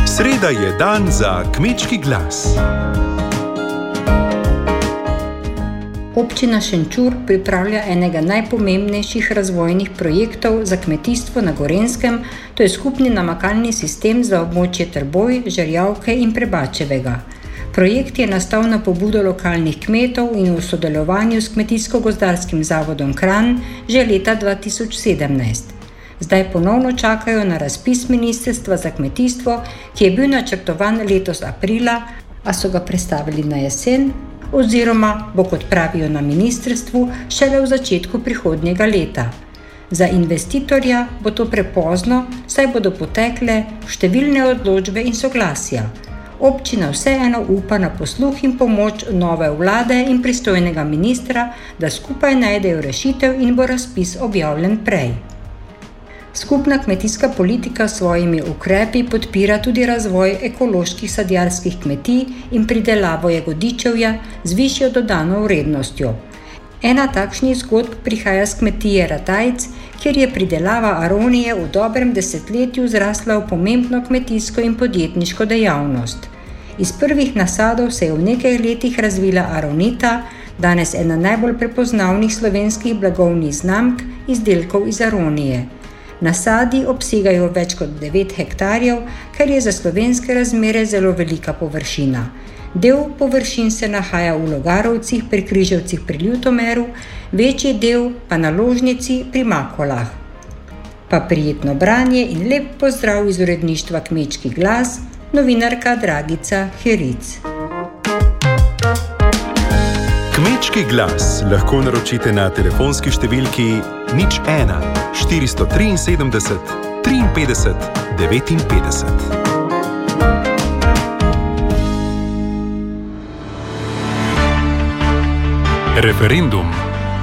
Sreda je dan za kmečki glas. Občina Šenčur pripravlja enega najpomembnejših razvojnih projektov za kmetijstvo na Gorenjskem, to je skupni namakalni sistem za območje Trboj, Žerjavke in Prebačevega. Projekt je nastal na pobudo lokalnih kmetov in v sodelovanju s Kmetijsko-gozdarskim zavodom Kranj že leta 2017. Zdaj ponovno čakajo na razpis Ministrstva za kmetijstvo, ki je bil načrtovan letos aprila, a so ga prestavili na jesen, oziroma bo, kot pravijo na ministrstvu, šele v začetku prihodnjega leta. Za investitorja bo to prepozno, saj bodo potekle številne odločbe in soglasja. Občina vseeno upa na posluh in pomoč nove vlade in pristojnega ministra, da skupaj najdejo rešitev in bo razpis objavljen prej. Skupna kmetijska politika s svojimi ukrepi podpira tudi razvoj ekoloških sadjarskih kmetij in pridelavo jagodičevja z višjo dodano vrednostjo. Ena takšnih zgodb prihaja s kmetije Ratajc, kjer je pridelava aronije v dobrem desetletju zrasla v pomembno kmetijsko in podjetniško dejavnost. Iz prvih nasadov se je v nekaj letih razvila aronita, danes ena najbolj prepoznavnih slovenskih blagovnih znamk izdelkov iz aronije. Nasadi obsegajo več kot 9 hektarjev, kar je za slovenske razmere zelo velika površina. Del površin se nahaja v Logarovcih pri Križevcih pri Ljutomeru, večji del pa na Ložnici pri Makolah. Pa prijetno branje in lep pozdrav iz uredništva Kmečki glas, novinarka Dragica Heric. Kmečki glas lahko naročite na telefonski številki 01 473 53 59. Referendum.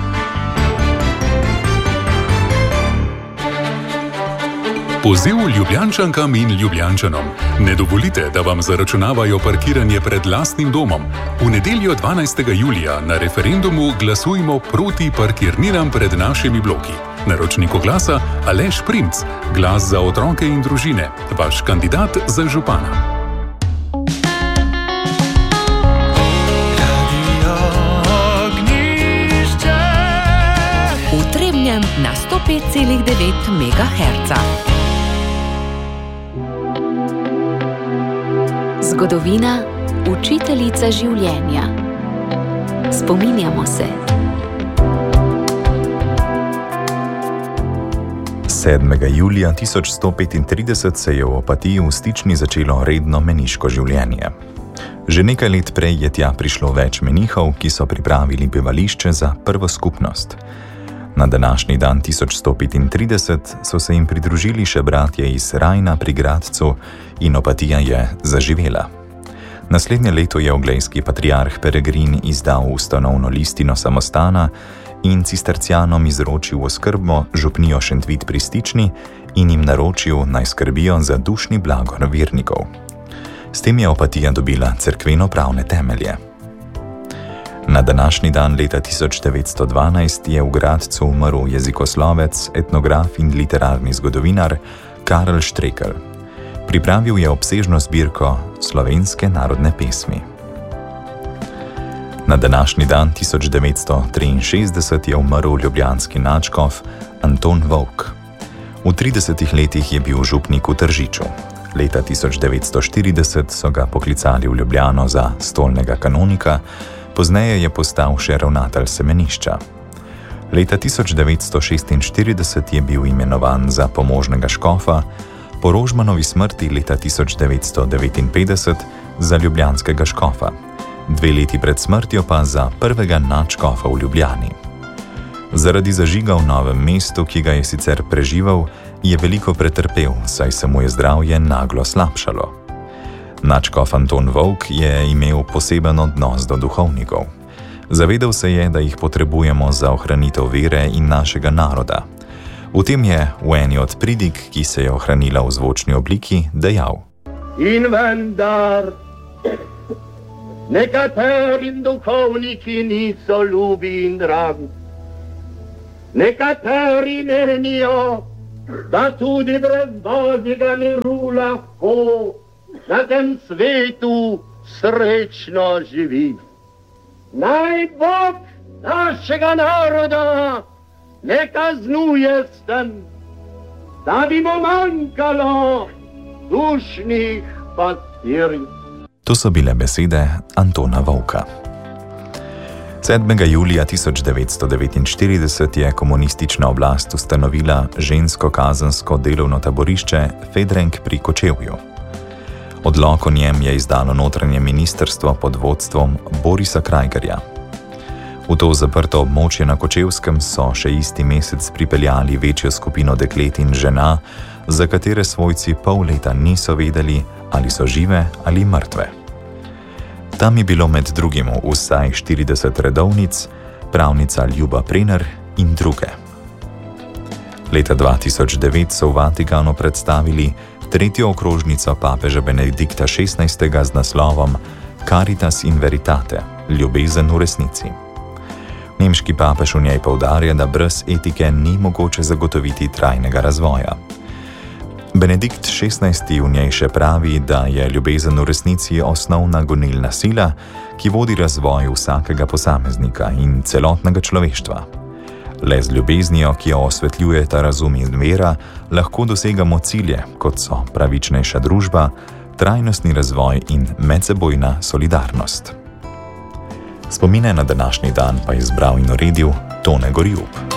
Poziv Ljubljančankam in Ljubljančanom. Ne dovolite, da vam zaračunavajo parkiranje pred lastnim domom. V nedeljo 12. julija na referendumu glasujmo proti parkirninam pred našimi bloki. Naročnik oglasa Aleš Primc, Glas za otroke in družine, vaš kandidat za župana. V Trebnjem na 105,9 MHz. Zgodovina, učiteljica življenja. Spominjamo se. 7. julija 1135 se je v Opatiji v Stični začelo redno meniško življenje. Že nekaj let prej je tja prišlo več menihov, ki so pripravili bivališče za prvo skupnost. Na današnji dan 1135 so se jim pridružili še bratje iz Rajna pri Gradcu in Opatija je zaživela. Naslednje leto je oglejski patriarh Peregrin izdal ustanovno listino samostana in cistercijanom izročil oskrbo župnijo Šentvid pri Stični in jim naročil, naj skrbijo za dušni blagor vernikov. S tem je Opatija dobila cerkveno-pravne temelje. Na današnji dan leta 1912 je v Gradcu umrl jezikoslovec, etnograf in literarni zgodovinar Karl Štrekelj. Pripravil je obsežno zbirko Slovenske narodne pesmi. Na današnji dan 1963 je umrl ljubljanski nadškof Anton Volk. V 30 letih je bil župnik v Tržiču. Leta 1940 so ga poklicali v Ljubljano za stolnega kanonika, pozneje je postal še ravnatelj semenišča. Leta 1946 je bil imenovan za pomožnega škofa, po Rožmanovi smrti leta 1959 za ljubljanskega škofa, 2 leti pred smrtjo pa za prvega nadškofa v Ljubljani. Zaradi zažiga v Novem mestu, ki ga je sicer preživel, je veliko pretrpel, saj se mu je zdravje naglo slabšalo. Nadškof Anton Volk je imel poseben odnos do duhovnikov. Zavedal se je, da jih potrebujemo za ohranitev vere in našega naroda. V tem je v eni od pridig, ki se je ohranila v zvočni obliki, dejal: In vendar nekaterim duhovniki niso ljubi in dragi. Nekateri menijo, da tudi brez Božjega miru lahko na tem svetu srečno živi. Naj Bog našega naroda ne kaznuje s tem, da bi mu manjkalo dušnih pastirjev. To so bile besede Antona Vovka. 7. julija 1949 je komunistična oblast ustanovila žensko kazensko delovno taborišče Fedrenk pri Kočevju. Odlok o njem je izdalo notranje ministrstvo pod vodstvom Borisa Krajgerja. V to zaprto območje na Kočevskem so še isti mesec pripeljali večjo skupino deklet in žena, za katere svojci pol leta niso vedeli, ali so žive ali mrtve. Tam je bilo med drugim vsaj 40 redovnic, pravnica Ljuba Prener in druge. Leta 2009 so v Vatikanu predstavili tretjo okrožnico papeža Benedikta XVI. Z naslovom Caritas in Veritate – ljubezen v resnici. Nemški papež v njej poudarja, da brez etike ni mogoče zagotoviti trajnega razvoja. Benedikt XVI. V njej še pravi, da je ljubezen v resnici osnovna gonilna sila, ki vodi razvoj vsakega posameznika in celotnega človeštva. Le z ljubeznijo, ki jo osvetljuje ta razum in vera, lahko dosegamo cilje, kot so pravičnejša družba, trajnostni razvoj in medsebojna solidarnost. Spomine na današnji dan pa je zbral in uredil Tone Gorjup.